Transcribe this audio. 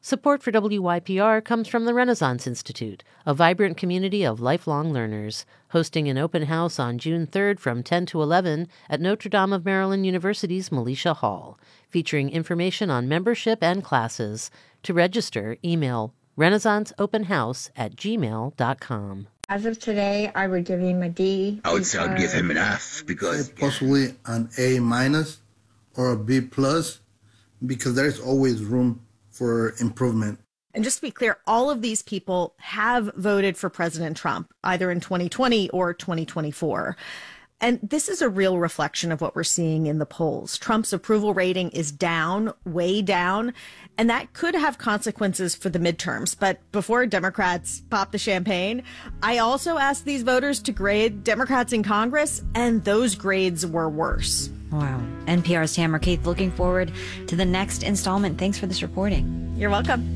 Support for WYPR comes from the Renaissance Institute, a vibrant community of lifelong learners, hosting an open house on June 3rd from 10 to 11 at Notre Dame of Maryland University's Militia Hall, featuring information on membership and classes. To register, email renaissanceopenhouse@gmail.com. As of today, I would give him a D. I would say I'd give him an F because possibly an A- or a B+, because there's always room for improvement. And just to be clear, all of these people have voted for President Trump, either in 2020 or 2024. And this is a real reflection of what we're seeing in the polls. Trump's approval rating is down, way down, and that could have consequences for the midterms. But before Democrats pop the champagne, I also asked these voters to grade Democrats in Congress, and those grades were worse. Wow. NPR's Tamara Keith looking forward to the next installment. Thanks for this reporting. You're welcome.